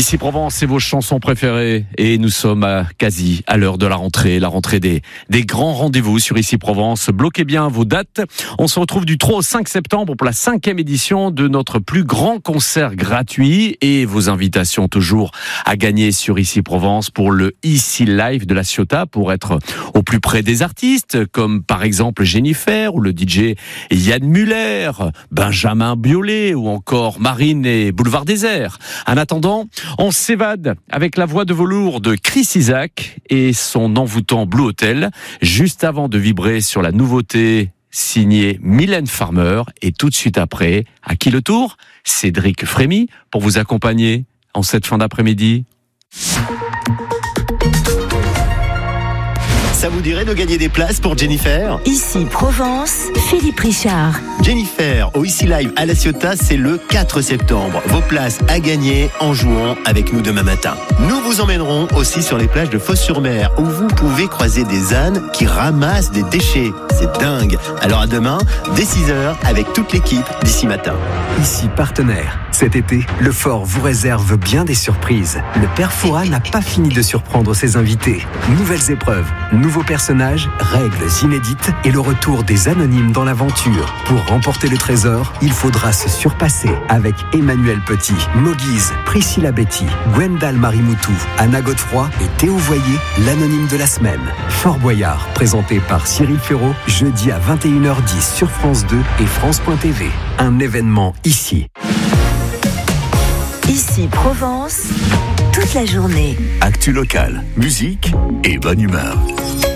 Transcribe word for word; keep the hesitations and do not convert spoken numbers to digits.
Ici Provence, c'est vos chansons préférées et nous sommes à, quasi à l'heure de la rentrée, la rentrée des, des grands rendez-vous sur Ici Provence. Bloquez bien vos dates. On se retrouve du trois au cinq septembre pour la cinquième édition de notre plus grand concert gratuit et vos invitations toujours à gagner sur Ici Provence pour le Ici Live de la Ciotat pour être au plus près des artistes comme par exemple Jennifer ou le D J Yann Muller, Benjamin Biolay ou encore Marine et Boulevard Désert. En attendant, on s'évade avec la voix de velours de Chris Isaak et son envoûtant Blue Hotel, juste avant de vibrer sur la nouveauté signée Mylène Farmer. Et tout de suite après, à qui le tour ? Cédric Frémy pour vous accompagner en cette fin d'après-midi. Ça vous dirait de gagner des places pour Jennifer ? Ici Provence, Philippe Richard. Jennifer au Ici Live à La Ciotat, c'est le quatre septembre. Vos places à gagner en jouant avec nous demain matin. Nous vous emmènerons aussi sur les plages de Fos-sur-Mer où vous pouvez croiser des ânes qui ramassent des déchets. C'est dingue. Alors à demain, dès six heures, avec toute l'équipe d'Ici Matin. Ici partenaire. Cet été, le Fort vous réserve bien des surprises. Le Père Fouras n'a pas fini de surprendre ses invités. Nouvelles épreuves, nouveaux personnages, règles inédites et le retour des anonymes dans l'aventure. Pour remporter le trésor, il faudra se surpasser avec Emmanuel Petit, Moguise, Priscilla Betty, Gwendal Marimoutou, Anna Godefroy et Théo Voyer, l'anonyme de la semaine. Fort Boyard, présenté par Cyril Ferraud, jeudi à vingt et une heures dix sur France deux et France point T V. Un événement ici. Ici Provence, toute la journée. Actu locale, musique et bonne humeur.